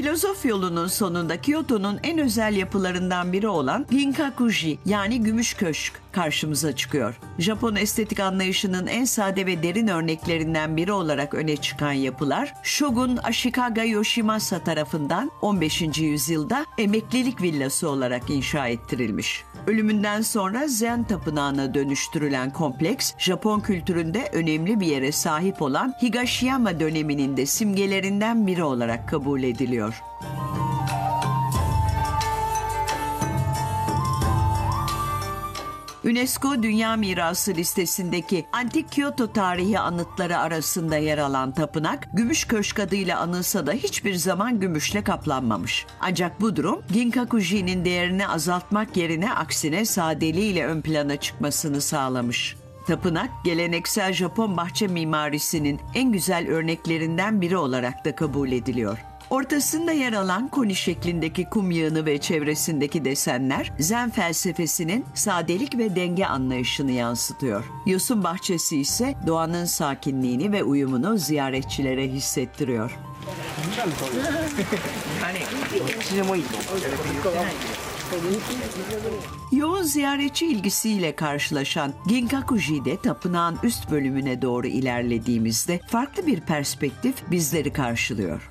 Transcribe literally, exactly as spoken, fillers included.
Filozof yolunun sonunda Kyoto'nun en özel yapılarından biri olan Ginkakuji yani Gümüş Köşk karşımıza çıkıyor. Japon estetik anlayışının en sade ve derin örneklerinden biri olarak öne çıkan yapılar, Shogun Ashikaga Yoshimasa tarafından on beşinci yüzyılda emeklilik villası olarak inşa ettirilmiş. Ölümünden sonra Zen tapınağına dönüştürülen kompleks, Japon kültüründe önemli bir yere sahip olan Higashiyama döneminin de simgelerinden biri olarak kabul ediliyor. UNESCO Dünya Mirası listesindeki Antik Kyoto tarihi anıtları arasında yer alan tapınak, Gümüş Köşk adıyla anılsa da hiçbir zaman gümüşle kaplanmamış. Ancak bu durum Ginkakuji'nin değerini azaltmak yerine aksine sadeliğiyle ön plana çıkmasını sağlamış. Tapınak, geleneksel Japon bahçe mimarisinin en güzel örneklerinden biri olarak da kabul ediliyor. Ortasında yer alan koni şeklindeki kum yığını ve çevresindeki desenler Zen felsefesinin sadelik ve denge anlayışını yansıtıyor. Yosun bahçesi ise doğanın sakinliğini ve uyumunu ziyaretçilere hissettiriyor. Yoğun ziyaretçi ilgisiyle karşılaşan Ginkakuji'de tapınağın üst bölümüne doğru ilerlediğimizde farklı bir perspektif bizleri karşılıyor.